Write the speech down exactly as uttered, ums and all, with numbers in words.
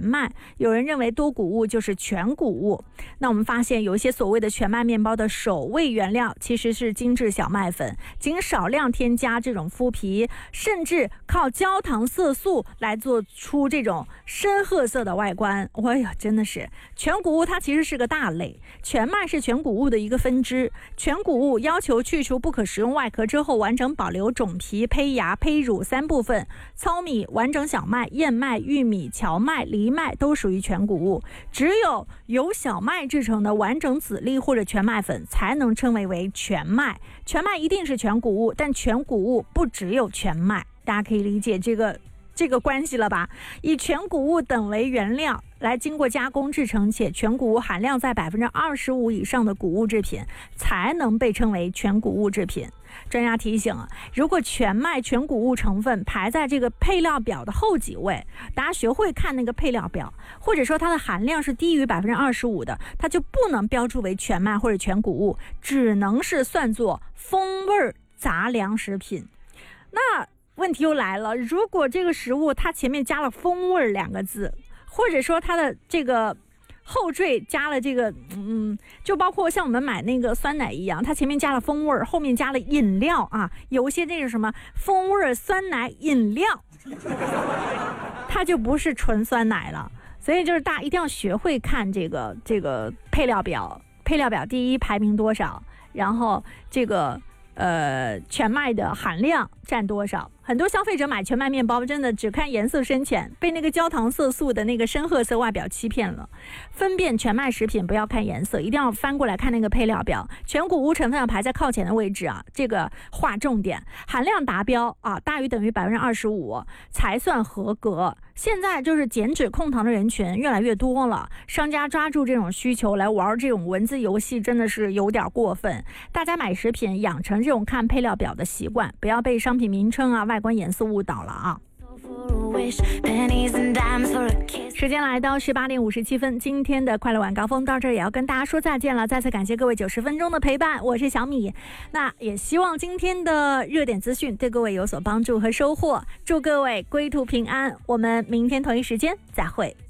全麦，有人认为多谷物就是全谷物。那我们发现有一些所谓的全麦面包的首位原料其实是精致小麦粉，仅少量添加这种麸皮，甚至靠焦糖色素来做出这种深褐色的外观。哎呀，真的是全谷物它其实是个大类，全麦是全谷物的一个分支。全谷物要求去除不可食用外壳之后，完整保留种皮、胚芽、胚乳三部分。糙米、完整小麦、燕麦、玉米、荞麦、藜麦都属于全谷物，只有由小麦制成的完整籽粒或者全麦粉才能称为为全麦。全麦一定是全谷物，但全谷物不只有全麦，大家可以理解这个这个关系了吧？以全谷物等为原料来经过加工制成，且全谷物含量在百分之二十五以上的谷物制品才能被称为全谷物制品。专家提醒啊，如果全麦全谷物成分排在这个配料表的后几位，大家学会看那个配料表，或者说它的含量是低于百分之二十五的，它就不能标注为全麦或者全谷物，只能是算作风味杂粮食品。那问题又来了，如果这个食物它前面加了风味两个字，或者说它的这个后缀加了这个嗯，就包括像我们买那个酸奶一样，它前面加了风味，后面加了饮料啊，有些这个什么风味酸奶饮料它就不是纯酸奶了。所以就是大家一定要学会看这个这个配料表，配料表第一排名多少，然后这个呃全麦的含量占多少。很多消费者买全麦面包真的只看颜色深浅，被那个焦糖色素的那个深褐色外表欺骗了。分辨全麦食品不要看颜色，一定要翻过来看那个配料表，全谷物成分要排在靠前的位置啊，这个划重点，含量达标啊，大于等于百分之二十五才算合格。现在就是减脂控糖的人群越来越多了，商家抓住这种需求来玩这种文字游戏真的是有点过分。大家买食品养成这种看配料表的习惯，不要被商品名称啊外观颜色误导了啊。时间来到十八点五十七分，今天的快乐晚高峰到这儿也要跟大家说再见了。再次感谢各位九十分钟的陪伴，我是小米。那也希望今天的热点资讯对各位有所帮助和收获，祝各位归途平安。我们明天同一时间再会。